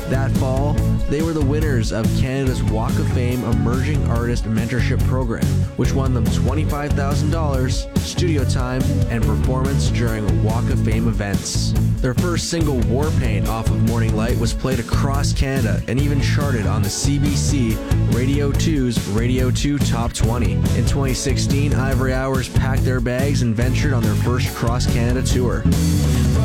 That fall, they were the winners of Canada's Walk of Fame Emerging Artist Mentorship Program, which won them $25,000, studio time, and performance during Walk of Fame events. Their first single, Warpaint, off of Morning Light was played across Canada and even charted on the CBC Radio 2's Radio 2 Top 20. In 2016, Ivory Hours packed their bags and ventured on their first cross-Canada tour.